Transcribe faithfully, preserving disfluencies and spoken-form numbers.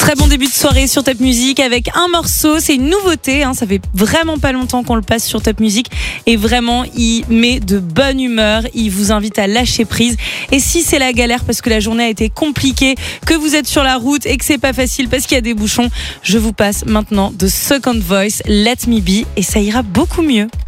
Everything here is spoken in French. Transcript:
Très bon début de soirée sur Top Music avec un morceau, c'est une nouveauté, hein, ça fait vraiment pas longtemps qu'on le passe sur Top Music et vraiment il met de bonne humeur, il vous invite à lâcher prise et si c'est la galère parce que la journée a été compliquée, que vous êtes sur la route et que c'est pas facile parce qu'il y a des bouchons, je vous passe maintenant de Second Voice, Let Me Be et ça ira beaucoup mieux.